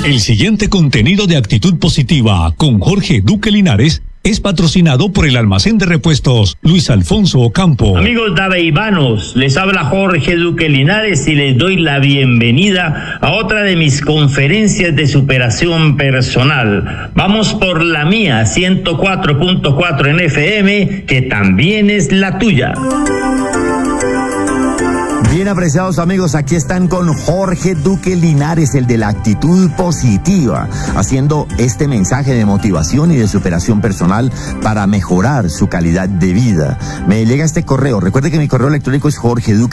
El siguiente contenido de Actitud Positiva con Jorge Duque Linares es patrocinado por el almacén de repuestos Luis Alfonso Ocampo. Amigos daveivanos, les habla Jorge Duque Linares y les doy la bienvenida a otra de mis conferencias de superación personal. Vamos por la mía, 104.4 en FM, que también es la tuya. Bien apreciados amigos, aquí están con Jorge Duque Linares, el de la actitud positiva, haciendo este mensaje de motivación y de superación personal para mejorar su calidad de vida. Me llega este correo, recuerde que mi correo electrónico es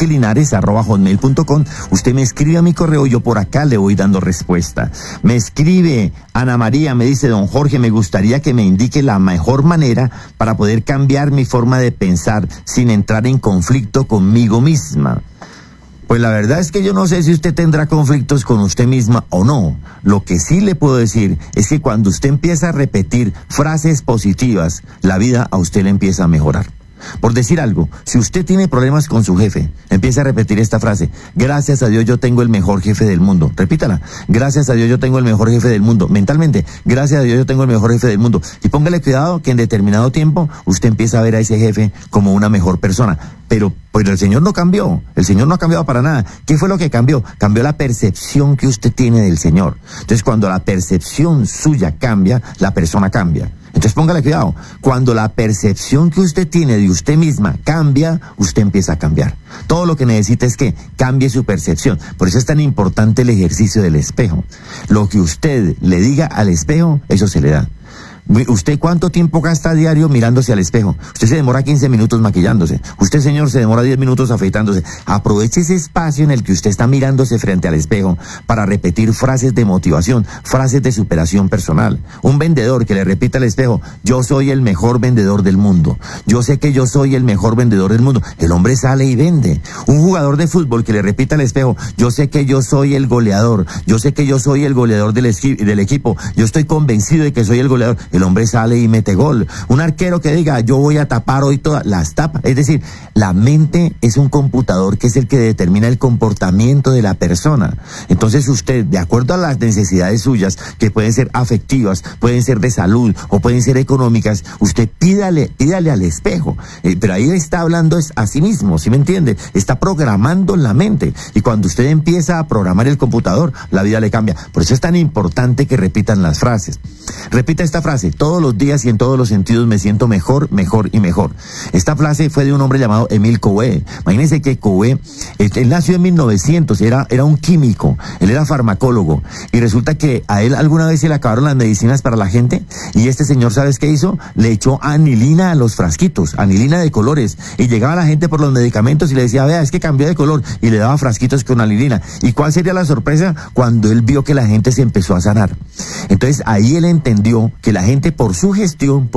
jorgeduquelinares@hotmail.com. Usted me escribe a mi correo y yo por acá le voy dando respuesta. Me escribe Ana María, me dice: don Jorge, me gustaría que me indique la mejor manera para poder cambiar mi forma de pensar sin entrar en conflicto conmigo misma. Pues la verdad es que yo no sé si usted tendrá conflictos con usted misma o no. Lo que sí le puedo decir es que cuando usted empieza a repetir frases positivas, la vida a usted le empieza a mejorar. Por decir algo, si usted tiene problemas con su jefe, empieza a repetir esta frase: gracias a Dios yo tengo el mejor jefe del mundo. Repítala: gracias a Dios yo tengo el mejor jefe del mundo. Mentalmente: gracias a Dios yo tengo el mejor jefe del mundo. Y póngale cuidado que en determinado tiempo usted empieza a ver a ese jefe como una mejor persona. Pero el Señor no cambió, el Señor no ha cambiado para nada. ¿Qué fue lo que cambió? Cambió la percepción que usted tiene del Señor. Entonces, cuando la percepción suya cambia, la persona cambia. Entonces póngale cuidado, cuando la percepción que usted tiene de usted misma cambia, usted empieza a cambiar. Todo lo que necesita es que cambie su percepción. Por eso es tan importante el ejercicio del espejo. Lo que usted le diga al espejo, eso se le da. ¿Usted cuánto tiempo gasta a diario mirándose al espejo? Usted se demora 15 minutos maquillándose. Usted, señor, se demora 10 minutos afeitándose. Aproveche ese espacio en el que usted está mirándose frente al espejo para repetir frases de motivación, frases de superación personal. Un vendedor que le repita al espejo: yo soy el mejor vendedor del mundo. Yo sé que yo soy el mejor vendedor del mundo. El hombre sale y vende. Un jugador de fútbol que le repita al espejo: yo sé que yo soy el goleador. Yo sé que yo soy el goleador del equipo. Yo estoy convencido de que soy el goleador. El hombre sale y mete gol. Un arquero que diga: yo voy a tapar hoy todas las tapas. Es decir, la mente es un computador que es el que determina el comportamiento de la persona. Entonces usted, de acuerdo a las necesidades suyas, que pueden ser afectivas, pueden ser de salud o pueden ser económicas, usted pídale al espejo. Pero ahí está hablando es a sí mismo, ¿sí me entiende? Está programando la mente. Y cuando usted empieza a programar el computador, la vida le cambia. Por eso es tan importante que repitan las frases. Repita esta frase: todos los días y en todos los sentidos me siento mejor, mejor y mejor. Esta frase fue de un hombre llamado Émile Coué. Imagínense que Coué, él nació en 1900, era un químico, él era farmacólogo, y resulta que a él alguna vez se le acabaron las medicinas para la gente, y este señor, ¿sabes qué hizo? Le echó anilina a los frasquitos, anilina de colores, y llegaba la gente por los medicamentos y le decía: vea, es que cambió de color, y le daba frasquitos con anilina. ¿Y cuál sería la sorpresa? Cuando él vio que la gente se empezó a sanar. Entonces ahí él entendió que la gente por su gestión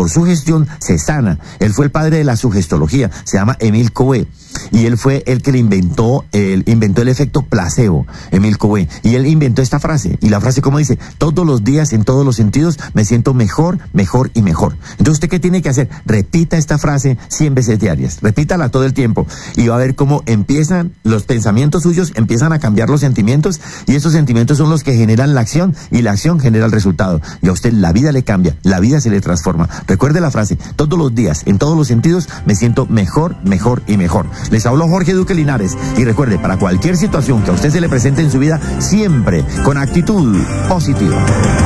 se sana. Él fue el padre de la sugestología, se llama Émile Coué, y él fue el que le inventó el efecto placebo, Émile Coué, y él inventó esta frase, y la frase como dice: todos los días en todos los sentidos me siento mejor, mejor y mejor. Entonces, ¿usted qué tiene que hacer? Repita esta frase 100 veces diarias, repítala todo el tiempo, y va a ver cómo empiezan los pensamientos suyos, empiezan a cambiar los sentimientos, y esos sentimientos son los que generan la acción, y la acción genera el resultado, y a usted la vida le cambia, la vida se le transforma. Recuerde la frase: todos los días, en todos los sentidos, me siento mejor, mejor y mejor. Les habló Jorge Duque Linares, y recuerde, para cualquier situación que a usted se le presente en su vida, siempre con actitud positiva.